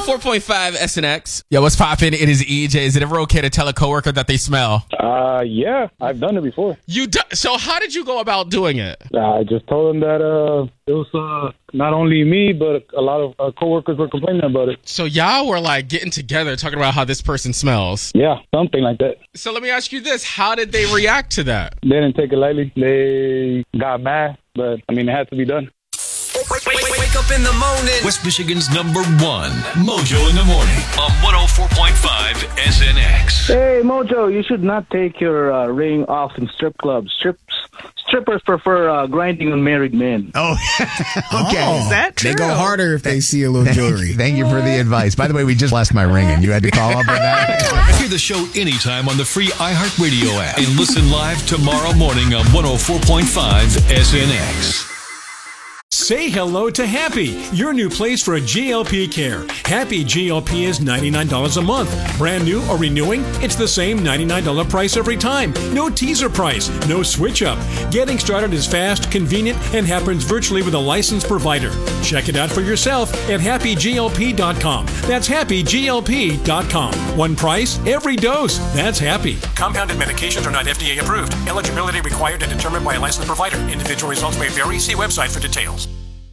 104.5 SNX. Yo, what's poppin'? It is EJ. Is it ever okay to tell a coworker that they smell? Yeah, I've done it before. So how did you go about doing it? I just told them that it was not only me, but a lot of coworkers were complaining about it. So y'all were like getting together, talking about how this person smells. Yeah, something like that. So let me ask you this. How did they react to that? They didn't take it lightly. They got mad, but I mean, it had to be done. Wake up in the morning. West Michigan's #1 Mojo in the morning on 104.5 SNX. Hey, Mojo, you should not take your ring off in strip clubs. Strippers prefer grinding on married men. Oh, okay. Is that true? They go harder if they see a little jewelry. Thank you for the advice. By the way, we just lost my ring, and you had to call up on that. Hear the show anytime on the free iHeartRadio app and listen live tomorrow morning on 104.5 SNX. Say hello to Happy, your new place for GLP care. Happy GLP is $99 a month. Brand new or renewing, it's the same $99 price every time. No teaser price, no switch up. Getting started is fast, convenient, and happens virtually with a licensed provider. Check it out for yourself at happyglp.com. That's happyglp.com. One price, every dose. That's Happy. Compounded medications are not FDA approved. Eligibility required and determined by a licensed provider. Individual results may vary. See website for details.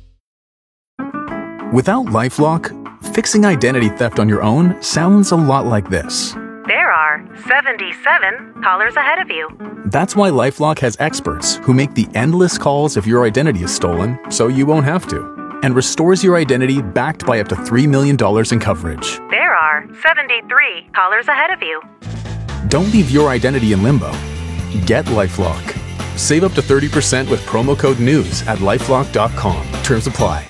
Without LifeLock, fixing identity theft on your own sounds a lot like this. There are 77 callers ahead of you. That's why LifeLock has experts who make the endless calls if your identity is stolen, so you won't have to, and restores your identity backed by up to $3 million in coverage. There are 73 callers ahead of you. Don't leave your identity in limbo. Get LifeLock. Save up to 30% with promo code NEWS at LifeLock.com. Terms apply.